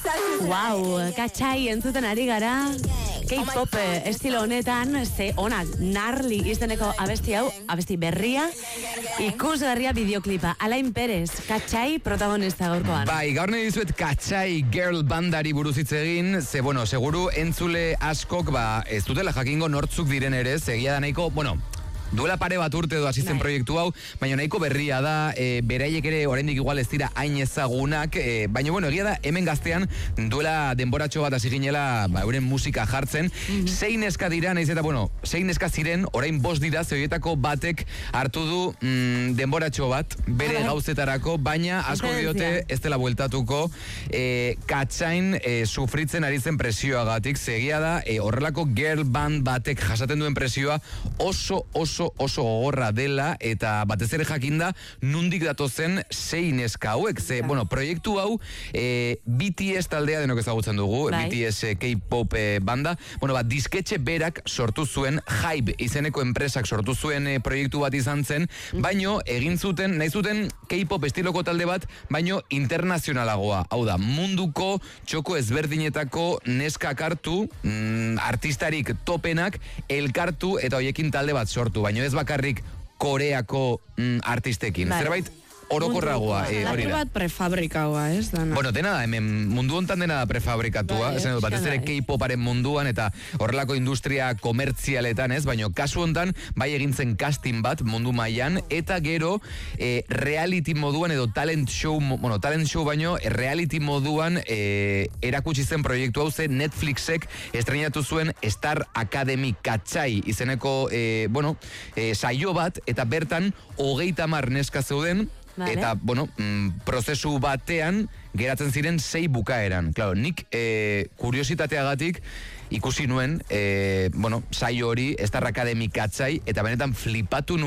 Wow, katxai entzuten ari gara. K-pop estilo honetan, ze onak, Gnarly izeneko abesti hau, abesti berria, ikusgarria bideoklipa. Alain Perez, katxai protagonista gaurkoan. Bai, gaur nahi dizuet katxai girl bandari buruz hitz egin, ze, bueno, seguru entzule askok, ez dutela jakingo nortzuk diren ere, egia da nahiko, duela pare bat urte edo asisten proiektu hau, baina nahiko berria da, beraiek ere oraindik igual ez dira hain ezagunak, baina egia da hemen Gaztean duela denboratxo bat hasi ginela euren musika jartzen, sei neska dira, naiz eta sei neska ziren, orain 5 dira, zehoietako batek hartu du denboratxo bat, bere gauzetarako, baina asko diote ez dela bueltatuko, katxain sufritzen ari zen presioagatik, zegia da, horrelako girl band batek jasaten duen presioa oso gogorra dela, eta batez ere jakinda nundik datozen sei neska hauek, ze, proiektu hau BTS taldea denok ezagutzen dugu, BTS K-pop banda, disketxe berak sortu zuen, Hype izeneko enpresak sortu zuen proiektu bat izan zen, baino egin zuten, nahi zuten K-pop estiloko talde bat, baino internazionalagoa, hau da, munduko txoko ezberdinetako neskak hartu, artistarik topenak elkartu eta hoiekin talde bat sortu, baino ez bakarrik Koreako artistekin. Zerbait orokorragoa hori da. Bat prefabrikagoa, ez? Dena da, hemen mundu hontan dena da prefabrikatua, batez ere K-poparen munduan eta horrelako industria komertzialetan, ez? Baina kasu hontan, bai egintzen casting bat mundu mailan eta gero reality moduan edo talent show baino reality moduan erakutsi zen proiektu hau ze Netflixek estrenatu zuen Star Academy Katxai izeneko saio bat, eta bertan 30 neska zeuden. Eta, prozesu batean geratzen ziren 6 bukaeran. Claro, nik kuriositateagatik ikusi nuen, saio hori, Star Academy Katxai, eta benetan flipatu nuen